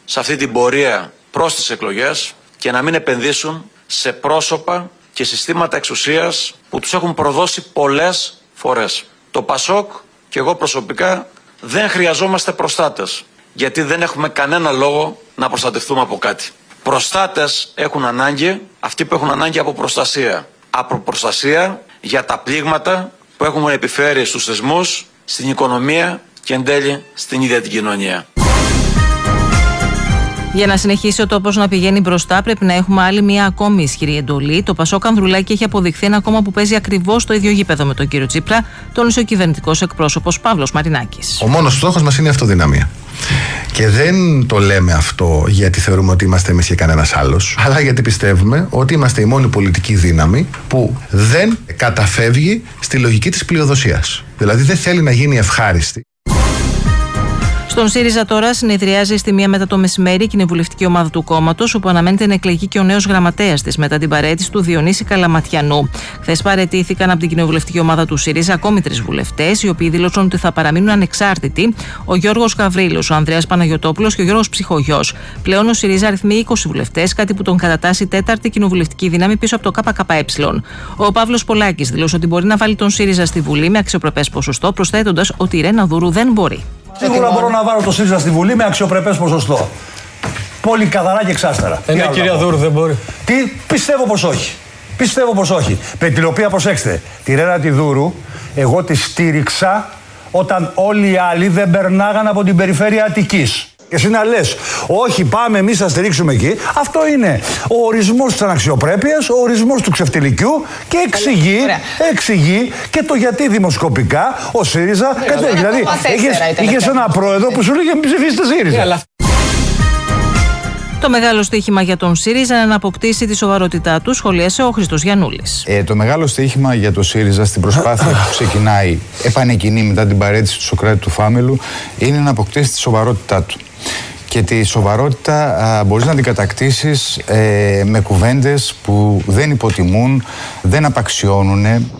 σε αυτή την πορεία προς τις εκλογές και να μην επενδύσουν σε πρόσωπα και συστήματα εξουσίας που τους έχουν προδώσει πολλές φορές. Το ΠΑΣΟΚ και εγώ προσωπικά δεν χρειαζόμαστε προστάτες, γιατί δεν έχουμε κανένα λόγο να προστατευτούμε από κάτι. Προστάτες έχουν ανάγκη αυτοί που έχουν ανάγκη από προστασία. Από προστασία για τα πλήγματα που έχουμε επιφέρει στους θεσμούς, στην οικονομία και εν τέλει στην ίδια την κοινωνία. Για να συνεχίσει ο τόπος να πηγαίνει μπροστά, πρέπει να έχουμε άλλη μια ακόμη ισχυρή εντολή. Το Πασόκ Ανδρουλάκη έχει αποδειχθεί ένα κόμμα που παίζει ακριβώς το ίδιο γήπεδο με τον κύριο Τσίπρα, τόνισε ο κυβερνητικός εκπρόσωπος Παύλος Μαρινάκης. Ο μόνος στόχος μας είναι η αυτοδυναμία. Και δεν το λέμε αυτό γιατί θεωρούμε ότι είμαστε εμείς και κανένας άλλος, αλλά γιατί πιστεύουμε ότι είμαστε η μόνη πολιτική δύναμη που δεν καταφεύγει στη λογική της πλειοδοσίας. Δηλαδή δεν θέλει να γίνει ευχάριστη. Στον ΣΥΡΙΖΑ τώρα συνεδριάζει στη 1 μετά το μεσημέρι η κοινοβουλευτική ομάδα του κόμματος, όπου αναμένεται να εκλεγεί και ο νέος γραμματέας της μετά την παραίτηση του Διονύση Καλαματιανού. Χθες παραιτήθηκαν από την κοινοβουλευτική ομάδα του ΣΥΡΙΖΑ ακόμη 3 βουλευτές, οι οποίοι δήλωσαν ότι θα παραμείνουν ανεξάρτητοι: ο Γιώργος Γαβρίλος, ο Ανδρέας Παναγιωτόπουλος και ο Γιώργος Ψυχογιός. Πλέον ο ΣΥΡΙΖΑ αριθμεί 20 βουλευτές, κάτι που τον κατατάσσει τέταρτη κοινοβουλευτική δύναμη πίσω από το ΚΚΕ. Ο Παύλος Πολάκης δήλωσε ότι μπορεί να βάλει τον ΣΥΡΙΖΑ στη Βουλή με αξιοπρεπές ποσοστό, προσθέτοντας ότι η Ρένα Δούρου δεν μπορεί. Σίγουρα μπορώ να βάλω το ΣΥΡΙΖΑ στη Βουλή με αξιοπρεπές ποσοστό. Πολύ καθαρά και εξάστερα. Κυρία Δούρου δεν μπορεί. Τι, πιστεύω πως όχι. Πιστεύω πως όχι. Με την οποία, προσέξτε, τη Ρένα τη Δούρου εγώ τη στήριξα όταν όλοι οι άλλοι δεν περνάγαν από την περιφέρεια Αττικής. Και εσύ να λες, όχι πάμε εμείς να στηρίξουμε εκεί. Αυτό είναι ο ορισμός της αναξιοπρέπειας, ο ορισμός του ξεφτιλικιού και εξηγεί και το γιατί δημοσκοπικά ο ΣΥΡΙΖΑ κατέβηκε. Δηλαδή είχες ένα πρόεδρο που σου λέγε μην ψηφίσετε ΣΥΡΙΖΑ. Το μεγάλο στοίχημα για τον ΣΥΡΙΖΑ είναι να αποκτήσει τη σοβαρότητά του, σχολίασε ο Χρήστος Γιαννούλης. Το μεγάλο στοίχημα για το ΣΥΡΙΖΑ στην προσπάθεια που ξεκινάει επανεκκινεί μετά την παραίτηση του Σωκράτη του Φάμελου είναι να αποκτήσει τη σοβαρότητά του. Και τη σοβαρότητα μπορείς να την κατακτήσεις με κουβέντες που δεν υποτιμούν, δεν απαξιώνουν.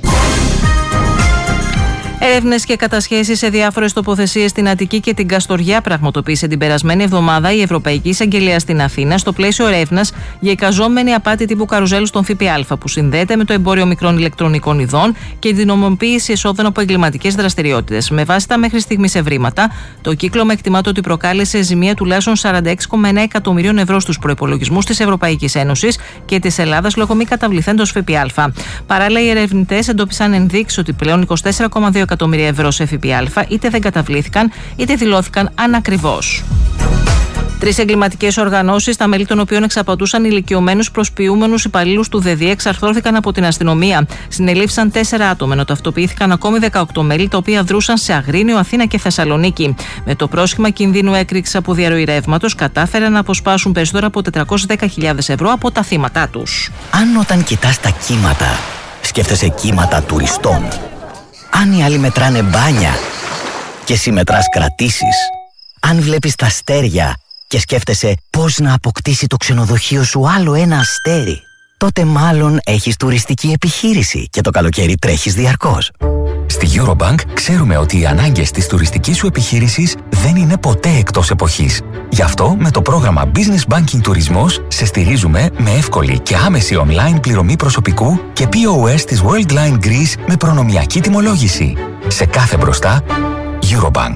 Έρευνες και κατασχέσεις σε διάφορες τοποθεσίες στην Αττική και την Καστοριά πραγματοποίησε την περασμένη εβδομάδα η Ευρωπαϊκή Εισαγγελία στην Αθήνα στο πλαίσιο έρευνας για εικαζόμενη απάτη τύπου καρουζέλου στον ΦΠΑ που συνδέεται με το εμπόριο μικρών ηλεκτρονικών ειδών και την νομιμοποίηση εσόδων από εγκληματικές δραστηριότητες. Με βάση τα μέχρι στιγμής ευρήματα, το κύκλωμα εκτιμάται ότι προκάλεσε ζημία τουλάχιστον 46,1 εκατομμυρίων ευρώ στους προϋπολογισμούς της Ευρωπαϊκής Ένωσης και της Ελλάδας λόγω μη καταβληθέντος ΦΠΑ. Παράλληλα, οι ερευνητές εντόπισαν ενδείξεις ότι πλέον 24,2 εκατομμύρια ευρώ σε ΦΠΑ είτε δεν καταβλήθηκαν είτε δηλώθηκαν ανακριβώς. 3 εγκληματικές οργανώσεις, τα μέλη των οποίων εξαπατούσαν ηλικιωμένους προσποιούμενους υπαλλήλους του ΔΕΔΙ, εξαρθρώθηκαν από την αστυνομία. Συνελήφθησαν 4 άτομα, ενώ ταυτοποιήθηκαν ακόμη 18 μέλη, τα οποία δρούσαν σε Αγρίνιο, Αθήνα και Θεσσαλονίκη. Με το πρόσχημα κινδύνου έκρηξης από διαρροή ρεύματος, κατάφεραν να αποσπάσουν περισσότερο από 410.000 ευρώ από τα θύματά τους. Αν όταν κοιτάς τα κύματα, σκέφτεσαι κύματα τουριστών. Αν οι άλλοι μετράνε μπάνια και εσύ μετράς κρατήσεις. Αν βλέπεις τα αστέρια και σκέφτεσαι πώς να αποκτήσει το ξενοδοχείο σου άλλο ένα αστέρι, τότε μάλλον έχεις τουριστική επιχείρηση και το καλοκαίρι τρέχεις διαρκώς. Στη Eurobank ξέρουμε ότι οι ανάγκες της τουριστικής σου επιχείρησης δεν είναι ποτέ εκτός εποχής. Γι' αυτό με το πρόγραμμα Business Banking Τουρισμός σε στηρίζουμε με εύκολη και άμεση online πληρωμή προσωπικού και POS της Worldline Greece με προνομιακή τιμολόγηση. Σε κάθε μπροστά, Eurobank.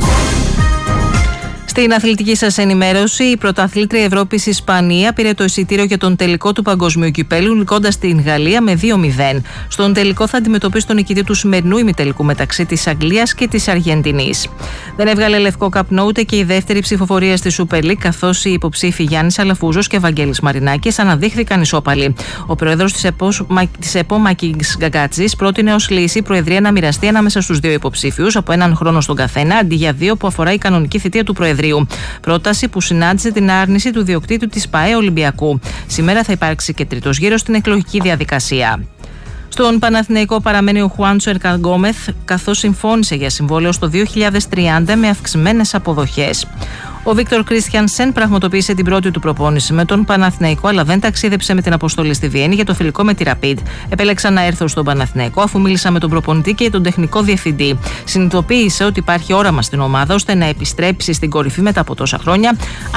Στην αθλητική σας ενημέρωση, η πρωταθλήτρια Ευρώπης Ισπανία πήρε το εισιτήριο για τον τελικό του Παγκοσμίου Κυπέλλου, νικώντας την Γαλλία με 2-0. Στον τελικό θα αντιμετωπίσει τον νικητή του σημερινού ημιτελικού μεταξύ της Αγγλίας και της Αργεντινής. Δεν έβγαλε λευκό καπνό ούτε και η δεύτερη ψηφοφορία στη Super League, καθώς οι υποψήφοι Γιάννης Αλαφούζος και Βαγγέλης Μαρινάκης αναδείχθηκαν ισόπαλοι. Ο πρόεδρος της ΕΠΟ Μάκης Γκαγκάτζης πρότεινε ως λύση η Προεδρία να μοιραστεί ανάμεσα στους 2 υποψήφιους από έναν χρόνο στον καθένα, αντί για 2 που αφορά η κανονική θητεία του Προεδρείου. Πρόταση που συνάντησε την άρνηση του διοκτήτου της ΠΑΕ Ολυμπιακού. Σήμερα θα υπάρξει και τρίτος γύρος στην εκλογική διαδικασία. Στον Παναθηναϊκό παραμένει ο Χουάντσο Ερκαγκόμεθ, καθώς συμφώνησε για συμβόλαιο στο 2030 με αυξημένες αποδοχές. Ο Βίκτορ Κρίστιανσεν πραγματοποίησε την πρώτη του προπόνηση με τον Παναθηναϊκό, αλλά δεν ταξίδεψε με την αποστολή στη Βιέννη για το φιλικό με τη Rapid. Επέλεξα να έρθω στον Παναθηναϊκό αφού μίλησα με τον προπονητή και τον τεχνικό διευθυντή. Συνειδητοποίησε ότι υπάρχει όραμα στην ομάδα ώστε να επιστρέψει στην κορυφή μετά από τόσα χρόνια.